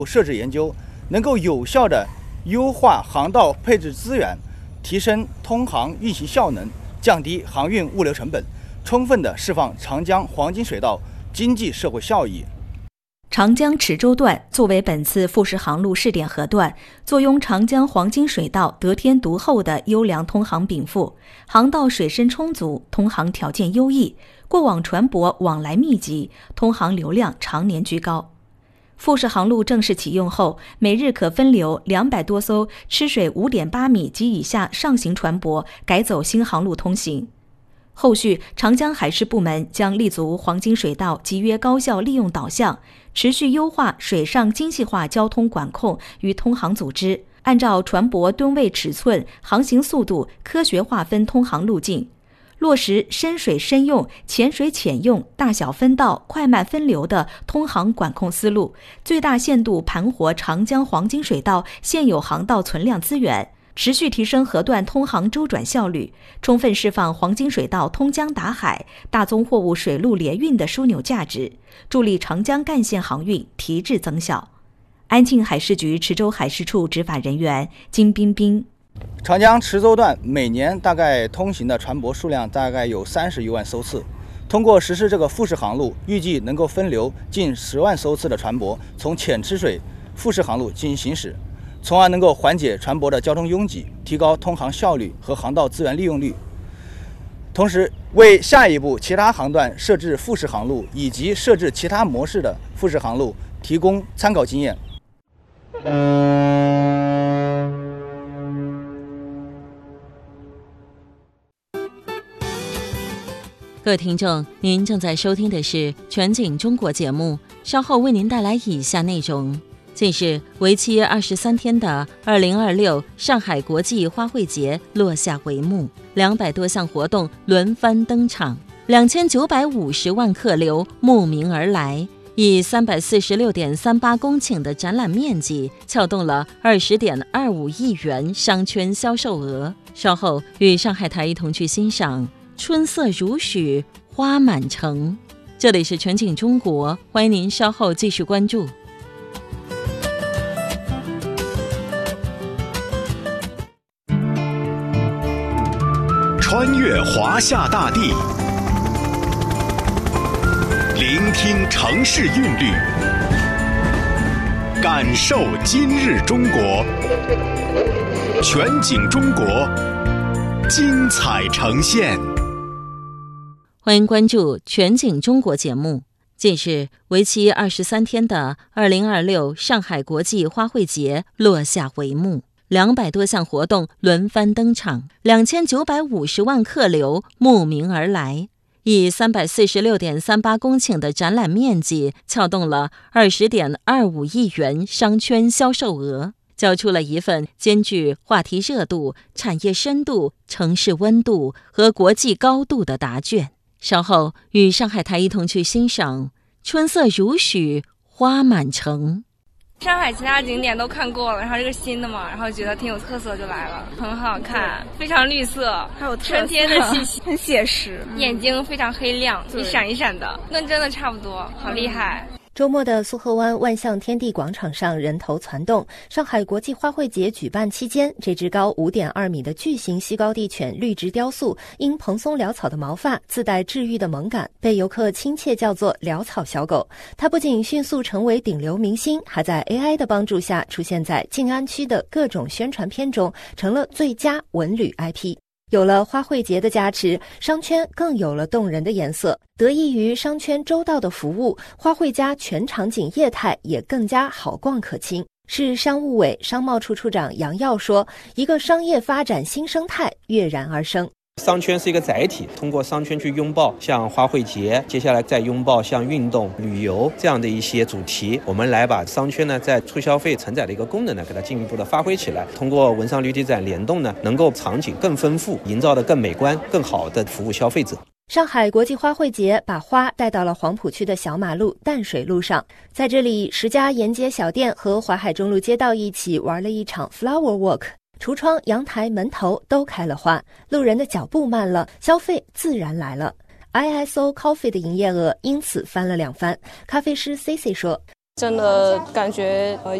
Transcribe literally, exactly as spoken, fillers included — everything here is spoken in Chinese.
设置研究，能够有效地优化航道配置资源，提升通航运行效能，降低航运物流成本，充分地释放长江黄金水道经济社会效益。 长江池州段作为本次富士航路试点河段，坐拥长江黄金水道得天独厚的优良通航禀赋，航道水深充足，通航条件优异，过往船舶往来密集，通航流量常年居高。富士航路正式启用后，每日可分流两百多艘吃水 五点八米及以下上行船舶改走新航路通行。后续，长江海事部门将立足黄金水道集约高效利用导向，持续优化水上精细化交通管控与通航组织，按照船舶吨位尺寸、航行速度科学划分通航路径，落实深水深用、浅水浅用、大小分道、快慢分流的通航管控思路，最大限度盘活长江黄金水道现有航道存量资源，持续提升河段通航周转效率，充分释放黄金水道通江达海、大宗货物水陆联运的枢纽价值，助力长江干线航运提质增效。安庆海事局池州海事处执法人员金彬彬。 长江池州段每年大概通行的船舶数量大概有三十余万艘次，通过实施这个富士航路，预计能够分流近十万艘次的船舶从浅吃水富士航路进行行驶，从而能够缓解船舶的交通拥挤，提高通航效率和航道资源利用率，同时为下一步其他航段设置富士航路以及设置其他模式的富士航路提供参考经验。 各位听众，您正在收听的是全景中国节目，稍后为您带来以下内容。近日，为期二十三天的二零二六上海国际花卉节落下帷幕，两百多项活动轮番登场，两千九百五十万客流慕名而来，以三百四十六点三八公顷的展览面积，撬动了二十点二五亿元商圈销售额。稍后与上海台一同去欣赏春色如许，花满城。这里是全景中国，欢迎您稍后继续关注。 穿越华夏大地，聆听城市韵律，感受今日中国。全景中国，精彩呈现。 欢迎关注全景中国节目。近日，为期二十三天的二零二六上海国际花卉节落下帷幕，两百多项活动轮番登场，两千九百五十万客流慕名而来，以三百四十六点三八公顷的展览面积，撬动了二十点二五亿元商圈销售额，交出了一份兼具话题热度、产业深度、城市温度和国际高度的答卷。稍后与上海台一同去欣赏春色如许，花满城。 上海其他景点都看过了，然后这个新的嘛，然后觉得挺有特色就来了，很好看，非常绿色，还有春天的气息，很写实，眼睛非常黑亮，一闪一闪的，跟真的差不多，好厉害。 周末的苏河湾万象天地广场上人头攒动。上海国际花卉节举办期间，这只高 五点二米的巨型西高地犬绿植雕塑，因蓬松潦草的毛发自带治愈的萌感，被游客亲切叫做潦草小狗。它不仅迅速成为顶流明星，还在 A I 的帮助下出现在静安区的各种宣传片中，成了最佳文旅 I P。有了花卉节的加持，商圈更有了动人的颜色。得益于商圈周到的服务，花卉家全场景业态也更加好逛可亲。市商务委商贸处处长杨耀说，一个商业发展新生态跃然而生。 商圈是一个载体，通过商圈去拥抱像花卉节，接下来再拥抱像运动、旅游这样的一些主题，我们来把商圈呢在促消费承载的一个功能呢给它进一步的发挥起来。通过文商旅体展联动呢，能够场景更丰富，营造的更美观，更好的服务消费者。 上海国际花卉节把花带到了黄浦区的小马路淡水路上，在这里十家沿街小店和淮海中路街道一起玩了一场 flower walk，橱窗、阳台、门头都开了花，路人的脚步慢了，消费自然来了。I S O Coffee 的营业额因此翻了两番。咖啡师 C C 说， 真的感觉呃